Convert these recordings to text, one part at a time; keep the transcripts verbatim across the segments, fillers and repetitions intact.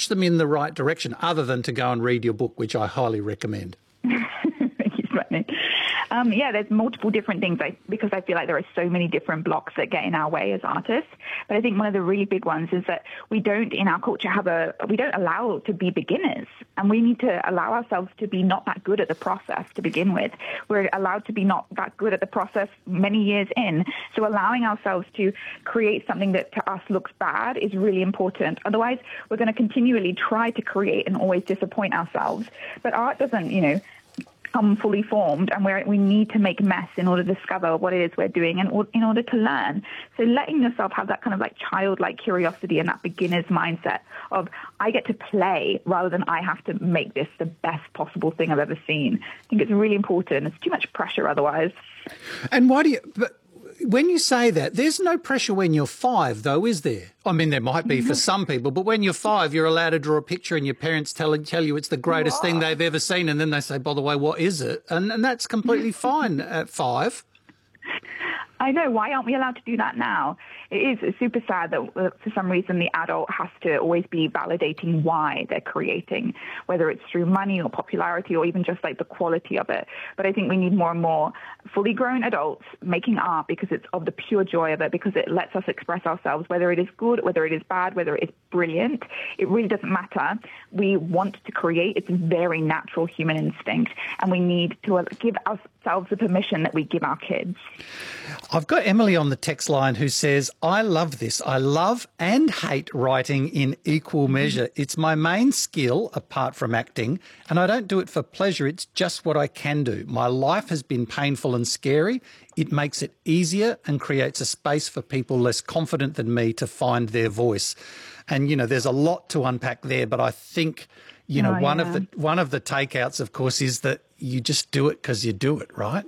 push them in the right direction other than to go and read your book, which I highly recommend? Thank you, Rodney. Um, yeah, there's multiple different things I, because I feel like there are so many different blocks that get in our way as artists. But I think one of the really big ones is that we don't, in our culture, have a, we don't allow to be beginners. And we need to allow ourselves to be not that good at the process to begin with. We're allowed to be not that good at the process many years in. So allowing ourselves to create something that to us looks bad is really important. Otherwise, we're going to continually try to create and always disappoint ourselves. But art doesn't, you know, come fully formed, and we we need to make mess in order to discover what it is we're doing and in order to learn. So letting yourself have that kind of like childlike curiosity and that beginner's mindset of I get to play rather than I have to make this the best possible thing I've ever seen. I think it's really important. It's too much pressure otherwise. And why do you... But when you say that, there's no pressure when you're five, though, is there? I mean, there might be for some people, but when you're five, you're allowed to draw a picture and your parents tell, tell you it's the greatest thing they've ever seen, and then they say, by the way, what is it? And, and that's completely fine at five. I know. Why aren't we allowed to do that now? It is super sad that uh, for some reason the adult has to always be validating why they're creating, whether it's through money or popularity or even just like the quality of it. But I think we need more and more fully grown adults making art because it's of the pure joy of it, because it lets us express ourselves, whether it is good, whether it is bad, whether it is brilliant. It really doesn't matter. We want to create. It's a very natural human instinct, and we need to give ourselves the permission that we give our kids. I've got Emily on the text line who says, I love this. I love and hate writing in equal measure. It's my main skill apart from acting, and I don't do it for pleasure. It's just what I can do. My life has been painful and scary. It makes it easier and creates a space for people less confident than me to find their voice. And, you know, there's a lot to unpack there, but I think, you know, oh, one yeah. of the one of the takeouts, of course, is that you just do it because you do it, right?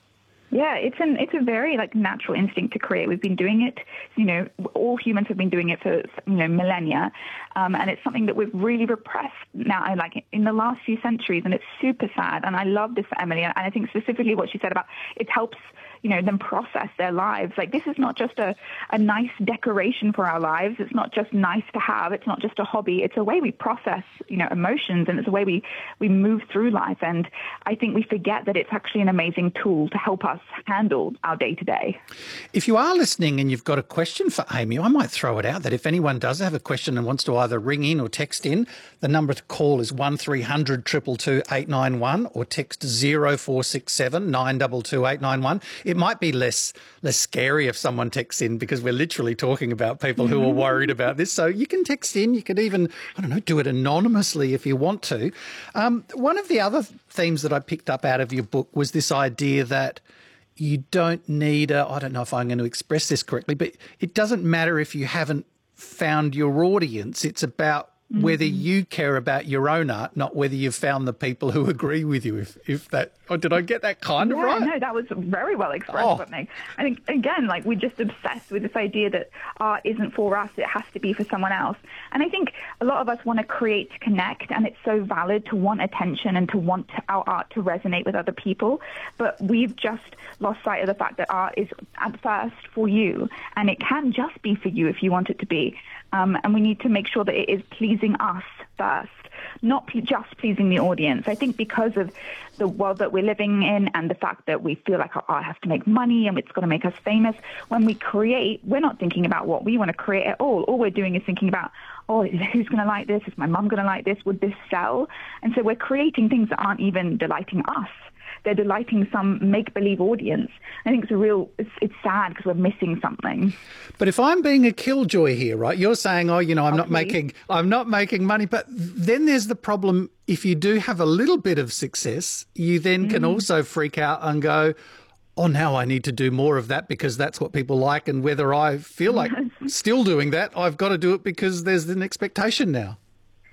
Yeah, it's an it's a very like natural instinct to create. We've been doing it, you know, all humans have been doing it for, you know, millennia, um, and it's something that we've really repressed now, like in the last few centuries, and it's super sad. And I love this for Emily, and I think specifically what she said about it helps, you know, them process their lives. Like, this is not just a, a nice decoration for our lives. It's not just nice to have. It's not just a hobby. It's a way we process, you know, emotions, and it's a way we, we move through life. And I think we forget that it's actually an amazing tool to help us handle our day-to-day. If you are listening and you've got a question for Amy, I might throw it out that if anyone does have a question and wants to either ring in or text in, the number to call is one three hundred two two two eight nine one or text zero four six seven nine two two eight nine one. It might be less less scary if someone texts in, because we're literally talking about people who are worried about this. So you can text in. You could even, I don't know, do it anonymously if you want to. Um, one of the other themes that I picked up out of your book was this idea that you don't need a, I don't know if I'm going to express this correctly, but it doesn't matter if you haven't found your audience. It's about mm-hmm. whether you care about your own art, not whether you've found the people who agree with you. If, if that, or did I get that kind yeah, of right? No, that was very well expressed, oh. Whitney. I think, again, like, we're just obsessed with this idea that art isn't for us, it has to be for someone else. And I think a lot of us want to create to connect, and it's so valid to want attention and to want our art to resonate with other people. But we've just lost sight of the fact that art is at first for you, and it can just be for you if you want it to be. Um, and we need to make sure that it is pleasing us first, not ple- just pleasing the audience. I think because of the world that we're living in and the fact that we feel like our art has to make money and it's going to make us famous, when we create, we're not thinking about what we want to create at all. All we're doing is thinking about, oh, who's going to like this? Is my mum going to like this? Would this sell? And so we're creating things that aren't even delighting us. They're delighting some make-believe audience. I think it's a real, it's, it's sad because we're missing something. But if I'm being a killjoy here, right, you're saying, oh, you know, I'm oh, not please. making, I'm not making money. But then there's the problem, if you do have a little bit of success, you then mm. can also freak out and go, oh, now I need to do more of that because that's what people like. And whether I feel like still doing that, I've got to do it because there's an expectation now.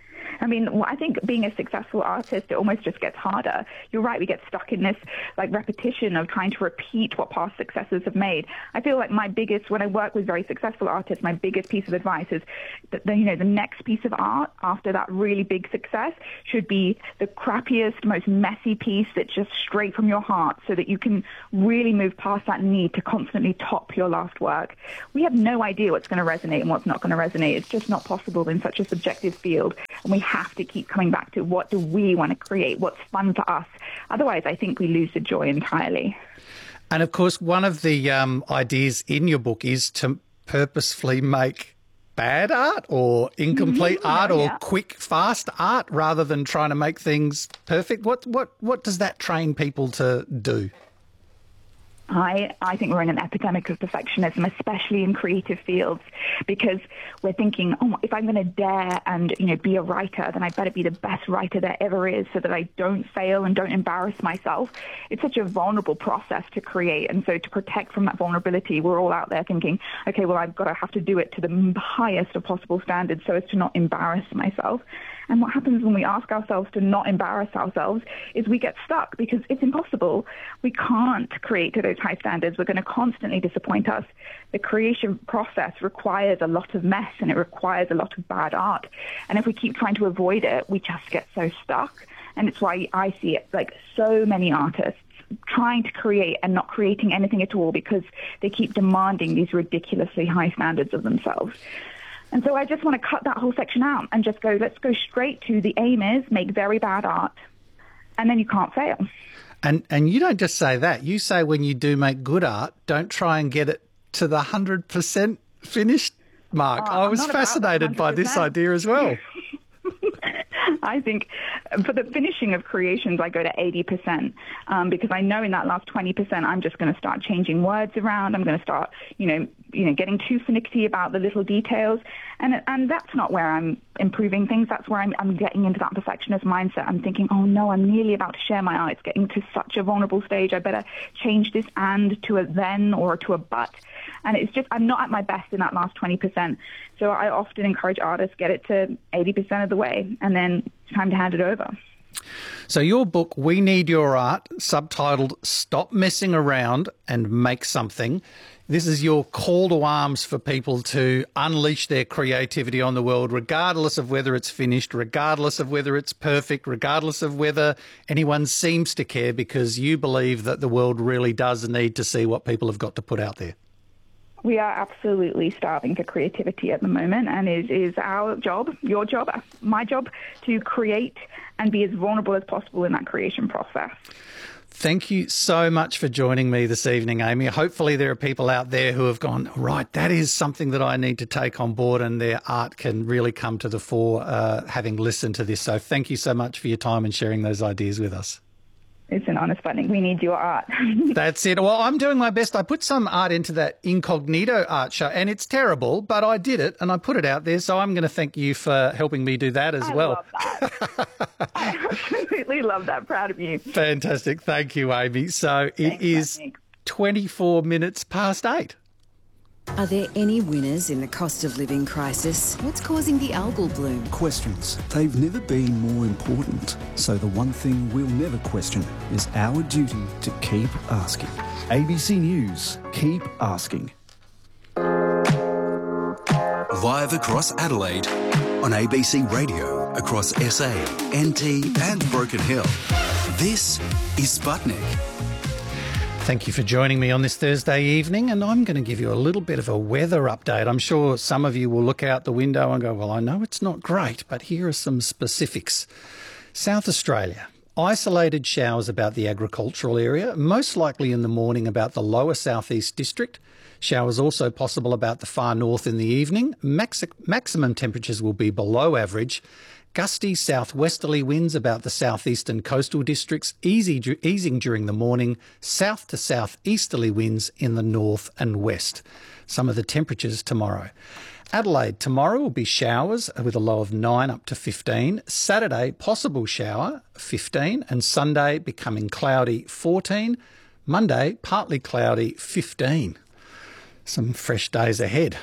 I mean, well, I think being a successful artist, it almost just gets harder. You're right, we get stuck in this like repetition of trying to repeat what past successes have made. I feel like my biggest, when I work with very successful artists, my biggest piece of advice is that the, you know, the next piece of art after that really big success should be the crappiest, most messy piece that's just straight from your heart, so that you can really move past that need to constantly top your last work. We have no idea what's going to resonate and what's not going to resonate. It's just not possible in such a subjective field. And we have to keep coming back to what do we want to create, what's fun for us. Otherwise, I think we lose the joy entirely. And of course, one of the um, ideas in your book is to purposefully make bad art or incomplete mm-hmm. art or yeah. quick, fast art rather than trying to make things perfect. What what what does that train people to do? I, I think we're in an epidemic of perfectionism, especially in creative fields, because we're thinking, oh, if I'm going to dare and, you know, be a writer, then I better be the best writer there ever is so that I don't fail and don't embarrass myself. It's such a vulnerable process to create. And so to protect from that vulnerability, we're all out there thinking, okay, well, I've got to have to do it to the highest of possible standards so as to not embarrass myself. And what happens when we ask ourselves to not embarrass ourselves is we get stuck because it's impossible. We can't create to those high standards. We're going to constantly disappoint us. The creation process requires a lot of mess and it requires a lot of bad art. And if we keep trying to avoid it, we just get so stuck. And it's why I see it like so many artists trying to create and not creating anything at all because they keep demanding these ridiculously high standards of themselves. And so I just want to cut that whole section out and just go, let's go straight to the aim is make very bad art, and then you can't fail. And and you don't just say that. You say when you do make good art, don't try and get it to the one hundred percent finished mark. Oh, I was fascinated by this idea as well. I think for the finishing of creations, I go to eighty percent um, because I know in that last twenty percent, I'm just going to start changing words around. I'm going to start, you know, you know, getting too finicky about the little details. And and that's not where I'm improving things. That's where I'm, I'm getting into that perfectionist mindset. I'm thinking, oh, no, I'm nearly about to share my art. It's getting to such a vulnerable stage. I better change this and to a then or to a but. And it's just, I'm not at my best in that last twenty percent. So I often encourage artists, get it to eighty percent of the way, and then it's time to hand it over. So your book, We Need Your Art, subtitled Stop Messing Around and Make Something. This is your call to arms for people to unleash their creativity on the world, regardless of whether it's finished, regardless of whether it's perfect, regardless of whether anyone seems to care, because you believe that the world really does need to see what people have got to put out there. We are absolutely starving for creativity at the moment, and it is our job, your job, my job, to create and be as vulnerable as possible in that creation process. Thank you so much for joining me this evening, Amy. Hopefully there are people out there who have gone, right, that is something that I need to take on board, and their art can really come to the fore uh, having listened to this. So thank you so much for your time and sharing those ideas with us. It's an honest funding. We need your art. That's it. Well, I'm doing my best. I put some art into that Incognito art show, and it's terrible, but I did it and I put it out there. So I'm going to thank you for helping me do that as I well. Love that. I absolutely love that. Proud of you. Fantastic. Thank you, Amy. So it Thanks, is Nick. twenty-four minutes past eight. Are there any winners in the cost of living crisis? What's causing the algal bloom? Questions. They've never been more important. So the one thing we'll never question is our duty to keep asking. A B C News. Keep asking. Live across Adelaide on A B C Radio, across S A, N T and Broken Hill. This is Sputnik. Thank you for joining me on this Thursday evening, and I'm going to give you a little bit of a weather update. I'm sure some of you will look out the window and go, well, I know it's not great, but here are some specifics. South Australia, isolated showers about the agricultural area, most likely in the morning about the lower southeast district. Showers also possible about the far north in the evening. Max- maximum temperatures will be below average. Gusty southwesterly winds about the southeastern coastal districts, easy, easing during the morning, south to southeasterly winds in the north and west. Some of the temperatures tomorrow. Adelaide, tomorrow will be showers with a low of nine up to fifteen. Saturday, possible shower, fifteen. And Sunday, becoming cloudy, fourteen. Monday, partly cloudy, fifteen. Some fresh days ahead.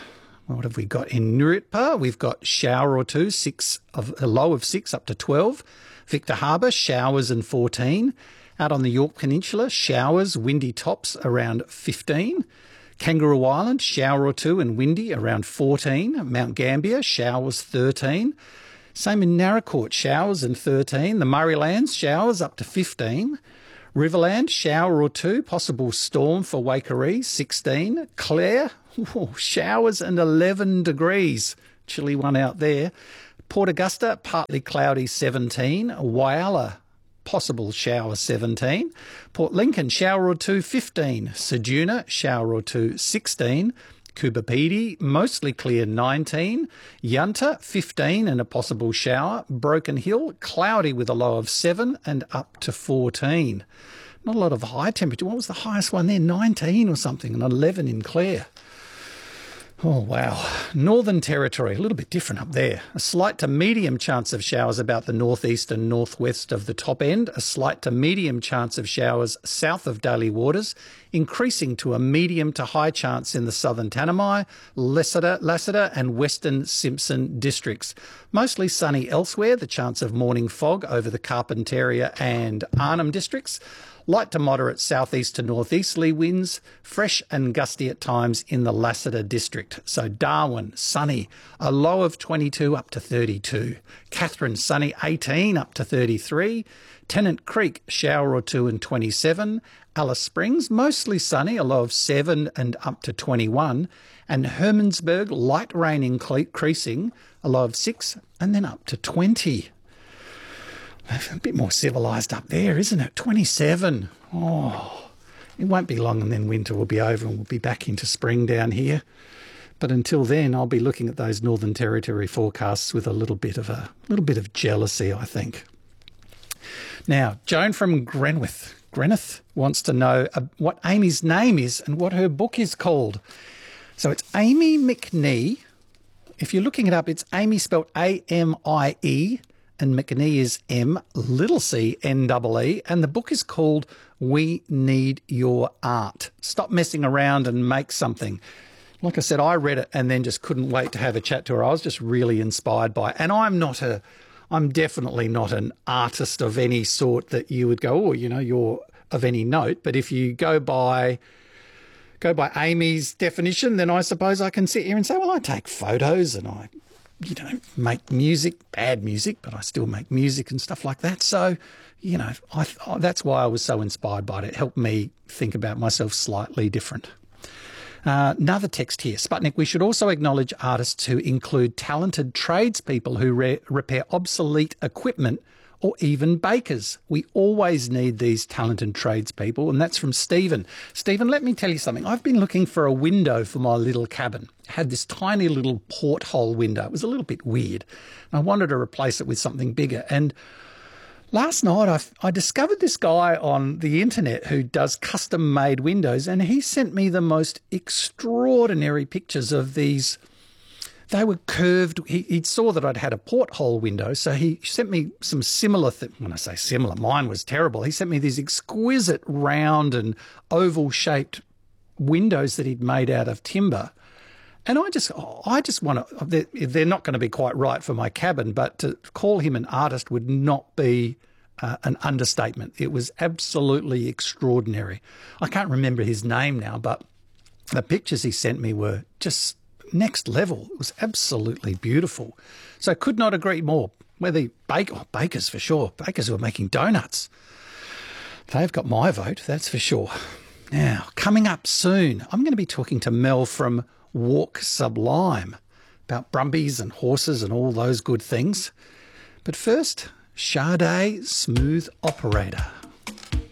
What have we got in Nurutpa? We've got shower or two, six of a low of six up to twelve. Victor Harbour, showers and fourteen. Out on the York Peninsula, showers, windy tops around fifteen. Kangaroo Island, shower or two and windy around fourteen. Mount Gambier, showers thirteen. Same in Naracoorte, showers and thirteen. The Murraylands, showers up to fifteen. Riverland, shower or two, possible storm for Waikerie, sixteen. Clare, ooh, showers and eleven degrees. Chilly one out there. Port Augusta, partly cloudy, seventeen. Whyalla, possible shower, seventeen. Port Lincoln, shower or two, fifteen. Ceduna, shower or two, sixteen. Coopabedi, mostly clear, nineteen. Yunta, fifteen and a possible shower. Broken Hill, cloudy with a low of seven and up to fourteen. Not a lot of high temperature. What was the highest one there? nineteen or something, and eleven in Clare. Oh, wow. Northern Territory, a little bit different up there. A slight to medium chance of showers about the northeast and northwest of the top end. A slight to medium chance of showers south of Daly Waters, increasing to a medium to high chance in the southern Tanami, Lassiter, Lassiter and western Simpson districts. Mostly sunny elsewhere, the chance of morning fog over the Carpentaria and Arnhem districts. Light to moderate southeast to northeasterly winds, fresh and gusty at times in the Lassiter district. So Darwin, sunny, a low of twenty-two up to thirty-two. Katherine, sunny, eighteen up to thirty-three. Tennant Creek, shower or two and twenty-seven. Alice Springs, mostly sunny, a low of seven and up to twenty-one. And Hermannsburg, light rain increasing, a low of six and then up to twenty. A bit more civilised up there, isn't it? twenty-seven. Oh, it won't be long and then winter will be over and we'll be back into spring down here. But until then, I'll be looking at those Northern Territory forecasts with a little bit of a little bit of jealousy, I think. Now, Joan from Grenwith, Greneth wants to know uh, what Amy's name is and what her book is called. So it's Amy McNee. If you're looking it up, it's Amy spelled A M I E. And McNee is M, little c, N E E, and the book is called We Need Your Art. Stop messing around and make something. Like I said, I read it and then just couldn't wait to have a chat to her. I was just really inspired by it. And I'm not a, I'm definitely not an artist of any sort that you would go, oh, you know, you're of any note. But if you go by, go by Amy's definition, then I suppose I can sit here and say, well, I take photos and I, you know, make music, bad music, but I still make music and stuff like that. So, you know, I, that's why I was so inspired by it. It helped me think about myself slightly different. Uh, another text here. Sputnik, we should also acknowledge artists who include talented tradespeople who re- repair obsolete equipment or even bakers. We always need these talented tradespeople, and that's from Stephen. Stephen, let me tell you something. I've been looking for a window for my little cabin. It had this tiny little porthole window. It was a little bit weird. I wanted to replace it with something bigger. And last night I, I discovered this guy on the internet who does custom-made windows, and he sent me the most extraordinary pictures of these. They were curved. He, he saw that I'd had a porthole window, so he sent me some similar things. When I say similar, mine was terrible. He sent me these exquisite round and oval-shaped windows that he'd made out of timber. And I just, I just want to, they're, they're not going to be quite right for my cabin, but to call him an artist would not be uh, an understatement. It was absolutely extraordinary. I can't remember his name now, but the pictures he sent me were just next level. It was absolutely beautiful. So could not agree more. Whether bake, oh, bakers for sure, bakers who are making donuts. They've got my vote, that's for sure. Now, coming up soon, I'm going to be talking to Mel from Walk Sublime about brumbies and horses and all those good things. But first, Sade, Smooth Operator.